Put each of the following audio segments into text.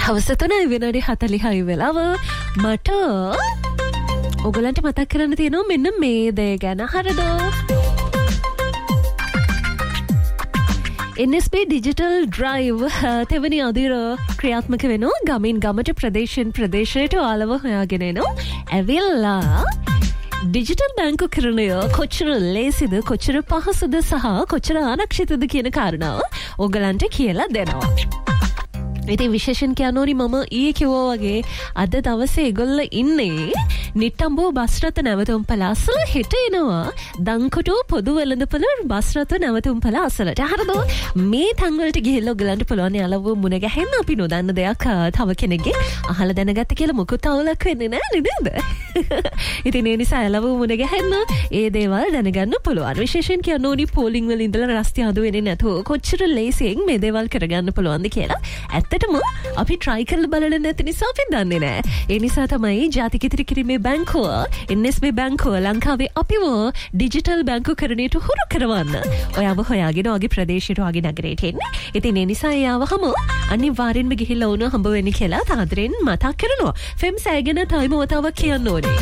හවස 3:46 වෙලාව මට ඔයගලන්ට මතක් කරන්න තියෙනවා මෙන්න මේ දේ ගැන. හරිද? NSB ඩිජිටල් ඩ්‍රයිව් තෙවනි අදිර ක්‍රියාත්මක වෙනවා. ගමින් ගමට ප්‍රදේශයෙන් ප්‍රදේශයට ආලව හොයාගෙන එනවා. ඇවිල්ලා ඩිජිටල් බැංකු කරණය කොච්චර ලේසිද, කොච්චර පහසුද සහ කොච්චර ආරක්ෂිතද කියන කාරණාව ඔයගලන්ට කියලා දෙනවා. ඉතින් විශේෂයෙන් කියනෝනි මම ඊයේ කිව්වා වගේ අද දවසේ ඒගොල්ල ඉන්නේ නිට්ටඹුව බස් රථ නැවතුම් පළාසල. හෙට එනවා දංකොටුව පොදු වෙළඳපොළ බස් රථ නැවතුම් පළාසලට. හරිද? මේ තැන් වලට ගිහිල්ලා ඔයගලන්ට පුළුවන් යාළුවෝ මුණ ගැහෙන්න. අපි නොදන්න දෙයක් තව කෙනෙක්ගේ අහලා දැනගත්ත කියලා මොකුත් අවුලක් වෙන්නේ නැහැ නේද? ඉතින් ඒ නිසා යාළුවෝ මුණ ගැහෙන්න ඒ දේවල් දැනගන්න පුළුවන්. විශේෂයෙන් කියනෝනි පෝලිං වල ඉඳලා රස්ති අඳු වෙන්නේ නැතුව කොච්චර ලේසියෙන් මේ දේවල් කරගන්න පුළුවන්ද කියලා. ඇත්තටම අපි try කරලා බලලා නැති නිසා අපි දන්නේ නැහැ. ඒ නිසා තමයි ජාතික ඉතිරි කිරීමේ බැංකුව NSB බැංකුව ලංකාවේ අපිව ඩිජිටල් බැංකු කරණයට හුරු කරවන්න ඔයාව හොයාගෙන ඔයගේ ප්‍රදේශයට ඔයගේ නගරයට එන්නේ. ඉතින් ඒ නිසා යාවහම අනිවාර්යෙන්ම ගිහිල්ලා වුණා හම්බ වෙන්න කියලා තාදරෙන් මතක් කරනවා. ෆෙම් සෑගෙන තයිම වතාවක් කියන්න ඕනේ.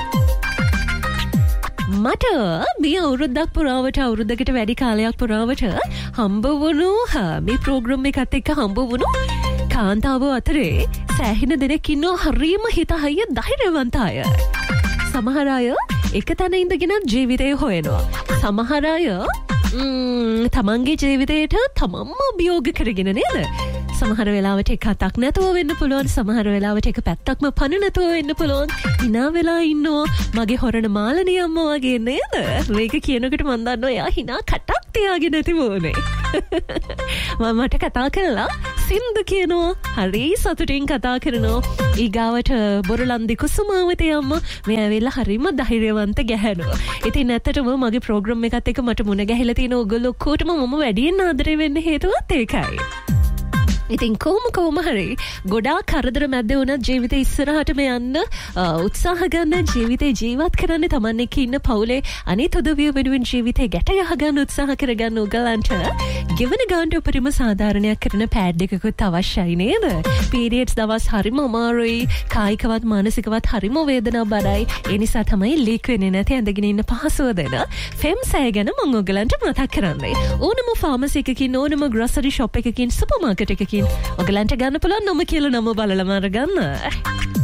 මට මේ අවුරුද්දක් පුරාවට අවුරුද්දකට වැඩි කාලයක් පුරාවට හම්බ වුණු මේ ප්‍රෝග්‍රෑම් එකත් එක්ක හම්බ වුණු කාන්තාව අතරේ සෑහෙන දෙනෙක් ඉන්නවා හරියම හිත හයිය ධෛර්යවන්ත අය. සමහර අය එක තැන ඉඳගෙන ජීවිතය හොයනවා. සමහර අය තමන්ගේ ජීවිතයට තමන්ම අභියෝග කරගෙන නේද? සමහර වෙලාවට එක අතක් නැතුව වෙන්න පුළුවන්. සමහර වෙලාවට එක පැත්තක්ම පණ නැතුව වෙන්න පුළුවන්. hina වෙලා ඉන්නවා මගේ හොරණ මාළනිය අම්මා වගේ නේද? මේක කියනකොට මන් දන්නවා එයා hina කටක් තියාගෙන නැති මොනේ. මට කතා කරලා සින්දු කියනවා. හරි සතුටින් කතා කරනවා. ඊගාවට බොරලන්දි කුසුමාවතේ අම්මා මේ ඇවිල්ලා හරිම ධෛර්යවන්ත ගැහැණුවා. ඉතින් ඇත්තටම මගේ ප්‍රෝග්‍රෑම් එකත් එක්ක මට මුණ ගැහිලා තියෙන ඔයගොල්ලෝ ඔක්කොටම මම වැඩියෙන් ආදරේ වෙන්න හේතුවත් ඒකයි. ඉතින් කොහොම හරි ගොඩාක් කරදර මැද්දේ වුණත් ජීවිතේ ඉස්සරහටම යන්න උත්සාහ ගන්න, ජීවිතේ ජීවත් කරන්න, තමන් එක්ක ඉන්න පවුලේ අනිත් උදවිය වෙනුවෙන් ජීවිතේ ගැට ගහගන්න උත්සාහ කරගන්න උගලන්ට ගෙවන ගානට උපරිම සාධාරණයක් කරන පෑඩ් එකකුත් අවශ්‍යයි නේද? පීරියඩ්ස් දවස් හරිම අමාරුයි, කායිකවත් මානසිකවත් හරිම වේදනාබරයි. ඒ නිසා තමයි ලීක් වෙන්නේ නැති ඇඳගෙන ඉන්න පහසුව දෙන ෆෙම් සෑ ගැන මම ඔයගලන්ට මතක් කරන්නේ. ඕනම ෆාමසි එකකින්, ඕනම ග්‍රොසරි ෂොප් එකකින්, සුපර් මාකට් එකකින් ඔයගලන්ට ගන්න පුළුවන් නම කියලා නම බලලම අරගන්න.